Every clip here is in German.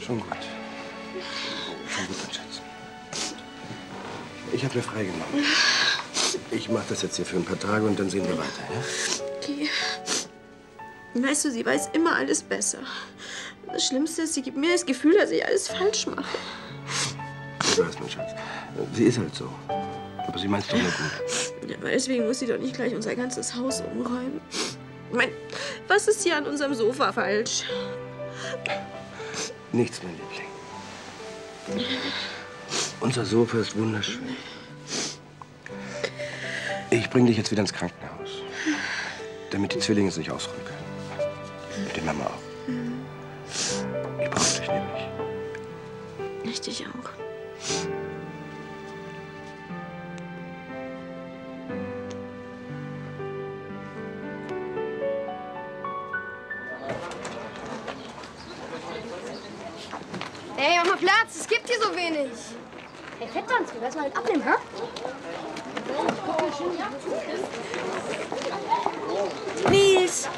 Schon gut. Schon gut, mein Schatz. Ich habe mir freigenommen. Ich mache das jetzt hier für ein paar Tage und dann sehen wir weiter, ja? Okay. Weißt du, sie weiß immer alles besser. Das Schlimmste ist, sie gibt mir das Gefühl, dass ich alles falsch mache. Ich weiß, mein Schatz. Sie ist halt so. Aber sie meint es doch nur gut. Ja, aber deswegen muss sie doch nicht gleich unser ganzes Haus umräumen. Ich meine, was ist hier an unserem Sofa falsch? Nichts, mein Liebling. Unser Sofa ist wunderschön. Ich bringe dich jetzt wieder ins Krankenhaus, damit die Zwillinge sich ausruhen können. Und die Mama auch. Ich brauche dich nämlich. Ich dich auch. Hey, mach mal Platz, es gibt hier so wenig. Hey, Fetttanz, wir lassen mal halt abnehmen, hä? Nils!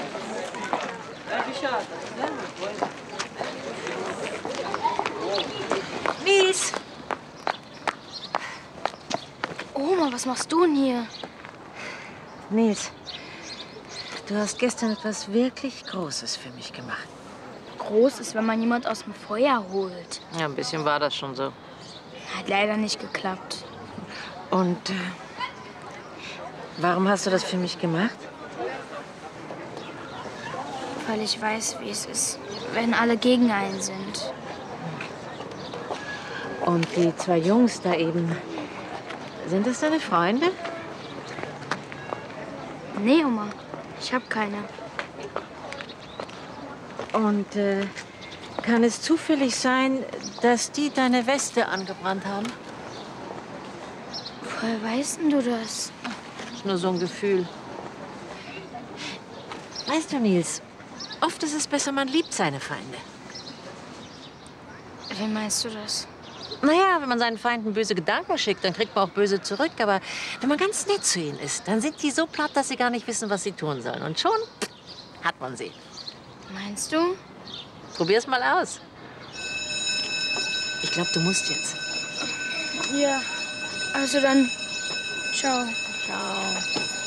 Nils! Oma, was machst du denn hier? Nils, du hast gestern etwas wirklich Großes für mich gemacht. Groß ist, wenn man jemand aus dem Feuer holt. Ja, ein bisschen war das schon so. Hat leider nicht geklappt. Und warum hast du das für mich gemacht? Weil ich weiß, wie es ist, wenn alle gegen einen sind. Und die zwei Jungs da eben, sind das deine Freunde? Nee, Oma, ich hab keine. Und kann es zufällig sein, dass die deine Weste angebrannt haben? Woher weißt denn du das? Ist nur so ein Gefühl. Weißt du, Nils, oft ist es besser, man liebt seine Feinde. Wie meinst du das? Naja, wenn man seinen Feinden böse Gedanken schickt, dann kriegt man auch böse zurück. Aber wenn man ganz nett zu ihnen ist, dann sind die so platt, dass sie gar nicht wissen, was sie tun sollen. Und schon hat man sie. Meinst du? Probier's mal aus. Ich glaube, du musst jetzt. Ja. Also dann, ciao. Ciao.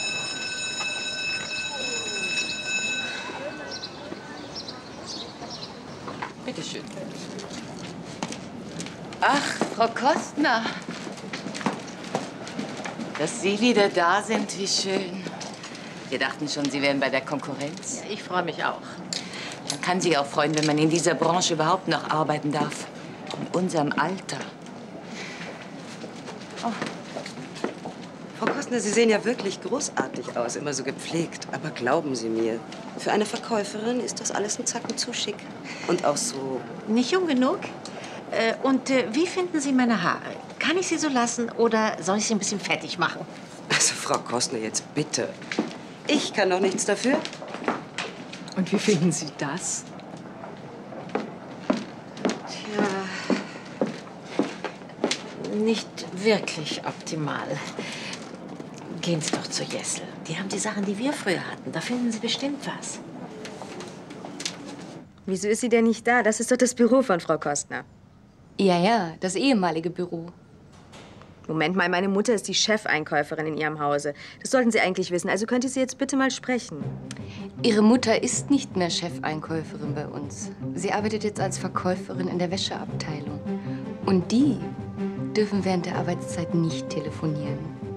Bitte schön. Ach, Frau Kostner. Dass Sie wieder da sind, wie schön. Wir dachten schon, Sie wären bei der Konkurrenz. Ich freue mich auch. Man kann sich auch freuen, wenn man in dieser Branche überhaupt noch arbeiten darf. In unserem Alter. Oh. Frau Kostner, Sie sehen ja wirklich großartig aus, immer so gepflegt. Aber glauben Sie mir, für eine Verkäuferin ist das alles ein Zacken zu schick. Und auch so... Nicht jung genug? Wie finden Sie meine Haare? Kann ich sie so lassen oder soll ich sie ein bisschen fettig machen? Also, Frau Kostner, jetzt bitte. Ich kann doch nichts dafür. Und wie finden Sie das? Tja, nicht wirklich optimal. Gehen Sie doch zu Jessel. Die haben die Sachen, die wir früher hatten. Da finden Sie bestimmt was. Wieso ist sie denn nicht da? Das ist doch das Büro von Frau Kostner. Ja, das ehemalige Büro. Moment mal, meine Mutter ist die Chefeinkäuferin in ihrem Hause. Das sollten Sie eigentlich wissen. Also könnte sie jetzt bitte mal sprechen. Ihre Mutter ist nicht mehr Chefeinkäuferin bei uns. Sie arbeitet jetzt als Verkäuferin in der Wäscheabteilung. Und die dürfen während der Arbeitszeit nicht telefonieren.